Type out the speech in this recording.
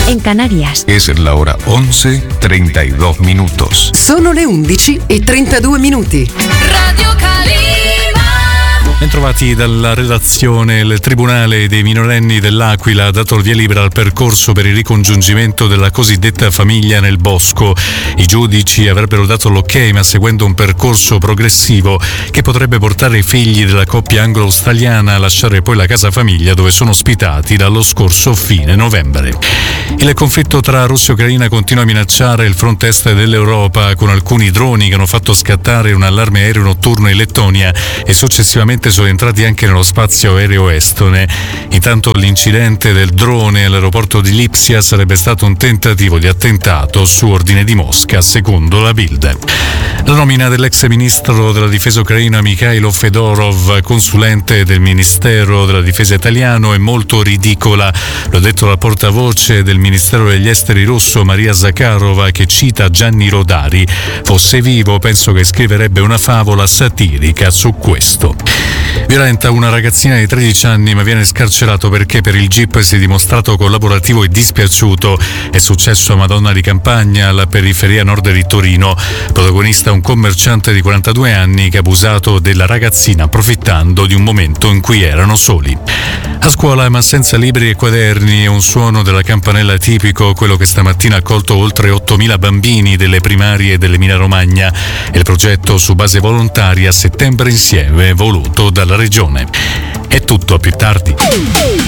en Canarias. Es la hora 11:32 minutos. Sono le 11:32. Radio Calima. Bentrovati dalla redazione. Il Tribunale dei minorenni dell'Aquila ha dato il via libera al percorso per il ricongiungimento della cosiddetta famiglia nel bosco. I giudici avrebbero dato l'ok, ma seguendo un percorso progressivo che potrebbe portare i figli della coppia anglo-australiana a lasciare poi la casa famiglia dove sono ospitati dallo scorso fine novembre. Il conflitto tra Russia e Ucraina continua a minacciare il fronte est dell'Europa, con alcuni droni che hanno fatto scattare un allarme aereo notturno in Lettonia e successivamente sono entrati anche nello spazio aereo estone. Intanto l'incidente del drone all'aeroporto di Lipsia sarebbe stato un tentativo di attentato su ordine di Mosca, secondo la Bild. La nomina dell'ex ministro della difesa ucraino Mikhailo Fedorov, consulente del Ministero della Difesa italiano, è molto ridicola. L'ha detto la portavoce del Ministero degli Esteri russo Maria Zakharova, che cita Gianni Rodari. Fosse vivo, penso che scriverebbe una favola satirica su questo. Violenta una ragazzina di 13 anni, ma viene scarcerato perché per il GIP si è dimostrato collaborativo e dispiaciuto. È successo a Madonna di Campagna, alla periferia nord di Torino. Protagonista un commerciante di 42 anni che ha abusato della ragazzina approfittando di un momento in cui erano soli. A scuola, ma senza libri e quaderni, è un suono della campanella tipico, quello che stamattina ha accolto oltre 8.000 bambini delle primarie dell'Emilia Romagna. È il progetto su base volontaria Settembre Insieme, voluto dalla Regione. È tutto, a più tardi.